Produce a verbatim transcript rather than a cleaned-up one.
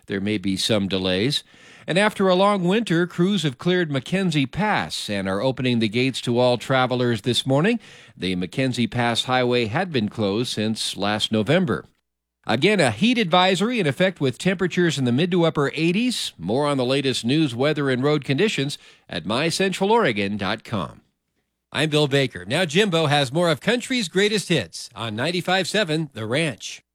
there may be some delays. And after a long winter, crews have cleared Mackenzie Pass and are opening the gates to all travelers this morning. The Mackenzie Pass Highway had been closed since last November. Again, a heat advisory in effect with temperatures in the mid to upper eighties. More on the latest news, weather, and road conditions at my central oregon dot com. I'm Bill Baker. Now Jimbo has more of country's greatest hits on ninety-five point seven The Ranch.